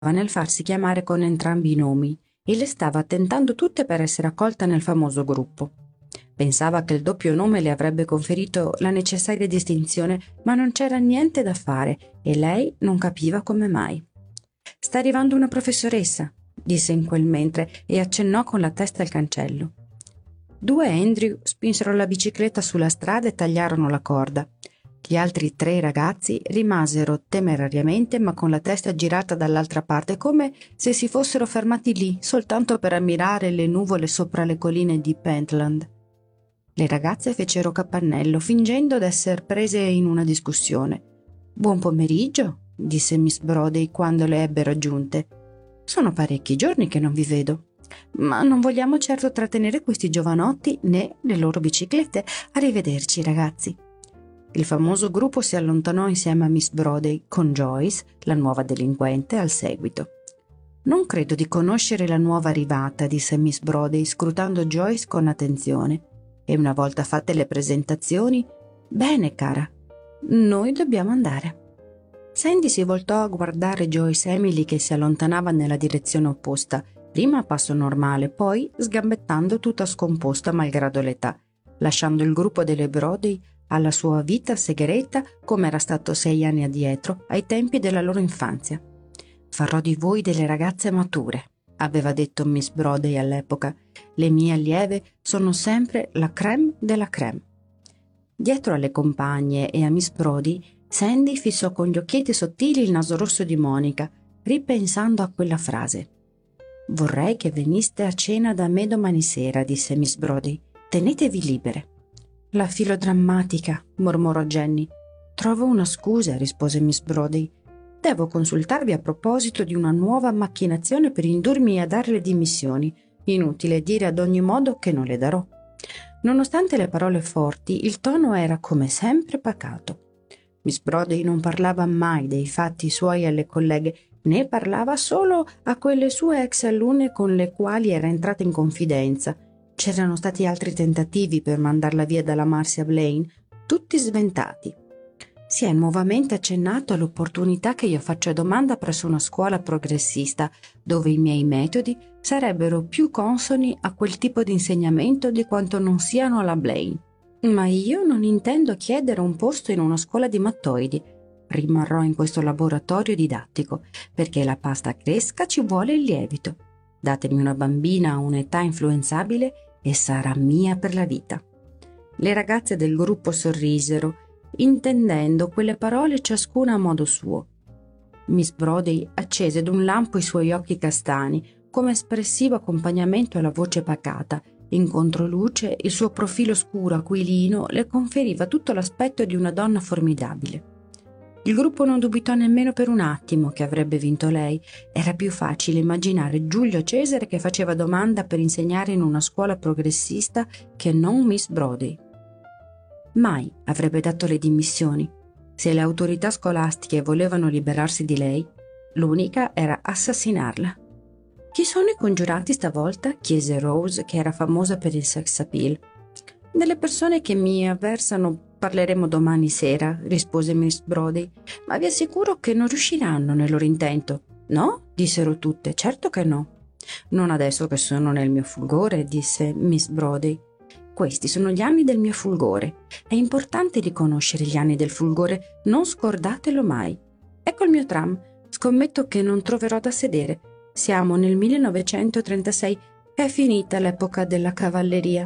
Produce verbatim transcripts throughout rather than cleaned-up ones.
nel farsi chiamare con entrambi i nomi e le stava tentando tutte per essere accolta nel famoso gruppo. Pensava che il doppio nome le avrebbe conferito la necessaria distinzione, ma non c'era niente da fare e lei non capiva come mai. «Sta arrivando una professoressa», disse in quel mentre e accennò con la testa al cancello. Due Andrew spinsero la bicicletta sulla strada e tagliarono la corda. Gli altri tre ragazzi rimasero temerariamente ma con la testa girata dall'altra parte, come se si fossero fermati lì soltanto per ammirare le nuvole sopra le colline di Pentland. Le ragazze fecero capannello, fingendo d'esser prese in una discussione. «Buon pomeriggio», disse Miss Brodie quando le ebbe raggiunte. «Sono parecchi giorni che non vi vedo. Ma non vogliamo certo trattenere questi giovanotti né le loro biciclette. Arrivederci, ragazzi». Il famoso gruppo si allontanò insieme a Miss Brodie, con Joyce, la nuova delinquente, al seguito. «Non credo di conoscere la nuova arrivata», disse Miss Brodie, scrutando Joyce con attenzione. «E una volta fatte le presentazioni, bene, cara, noi dobbiamo andare». Sandy si voltò a guardare Joyce Emily che si allontanava nella direzione opposta, prima a passo normale, poi sgambettando tutta scomposta malgrado l'età, lasciando il gruppo delle Brodie alla sua vita segreta come era stato sei anni addietro, ai tempi della loro infanzia. «Farò di voi delle ragazze mature», aveva detto Miss Brodie all'epoca. «Le mie allieve sono sempre la crème della crème». Dietro alle compagne e a Miss Brodie, Sandy fissò con gli occhietti sottili il naso rosso di Monica, ripensando a quella frase. «Vorrei che veniste a cena da me domani sera», disse Miss Brodie. «Tenetevi libere». «La filodrammatica», mormorò Jenny. «Trovo una scusa», rispose Miss Brodie. «Devo consultarvi a proposito di una nuova macchinazione per indurmi a dare le dimissioni. Inutile dire ad ogni modo che non le darò». Nonostante le parole forti, il tono era come sempre pacato. Miss Brodie non parlava mai dei fatti suoi alle colleghe, né parlava solo a quelle sue ex alunne con le quali era entrata in confidenza. C'erano stati altri tentativi per mandarla via dalla Marcia Blaine, tutti sventati. Si è nuovamente accennato all'opportunità che io faccia domanda presso una scuola progressista, dove i miei metodi sarebbero più consoni a quel tipo di insegnamento di quanto non siano alla Blaine. Ma io non intendo chiedere un posto in una scuola di mattoidi. Rimarrò in questo laboratorio didattico, perché la pasta cresca ci vuole il lievito. Datemi una bambina a un'età influenzabile e sarà mia per la vita. Le ragazze del gruppo sorrisero, intendendo quelle parole ciascuna a modo suo. Miss Brodie accese d'un lampo i suoi occhi castani, come espressivo accompagnamento alla voce pacata. In controluce il suo profilo scuro aquilino le conferiva tutto l'aspetto di una donna formidabile. Il gruppo non dubitò nemmeno per un attimo che avrebbe vinto lei. Era più facile immaginare Giulio Cesare che faceva domanda per insegnare in una scuola progressista che non Miss Brodie. Mai avrebbe dato le dimissioni. Se le autorità scolastiche volevano liberarsi di lei, l'unica era assassinarla. «Chi sono i congiurati stavolta?» chiese Rose, che era famosa per il sex appeal. «Delle persone che mi avversano parleremo domani sera», rispose Miss Brodie, «ma vi assicuro che non riusciranno nel loro intento». «No?» dissero tutte. «Certo che no». «Non adesso che sono nel mio fulgore», disse Miss Brodie. «Questi sono gli anni del mio fulgore. È importante riconoscere gli anni del fulgore, non scordatelo mai. Ecco il mio tram. Scommetto che non troverò da sedere. Siamo nel millenovecentotrentasei. È finita l'epoca della cavalleria».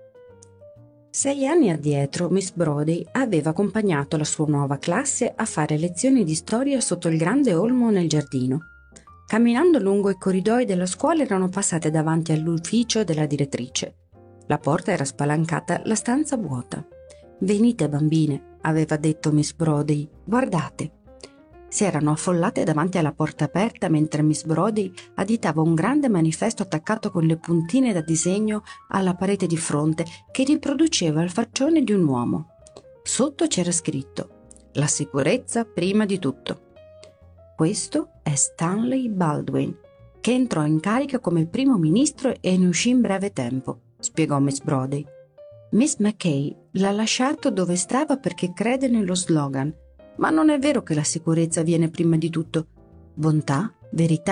Sei anni addietro Miss Brodie aveva accompagnato la sua nuova classe a fare lezioni di storia sotto il grande olmo nel giardino. Camminando lungo i corridoi della scuola erano passate davanti all'ufficio della direttrice. La porta era spalancata, la stanza vuota. «Venite, bambine», aveva detto Miss Brodie, «guardate». Si erano affollate davanti alla porta aperta mentre Miss Brodie additava un grande manifesto attaccato con le puntine da disegno alla parete di fronte che riproduceva il faccione di un uomo. Sotto c'era scritto: «La sicurezza prima di tutto». Questo è Stanley Baldwin, che entrò in carica come primo ministro e ne uscì in breve tempo, spiegò Miss Brodie. Miss Mackay l'ha lasciato dove stava perché crede nello slogan. Ma non è vero che la sicurezza viene prima di tutto. Bontà, verità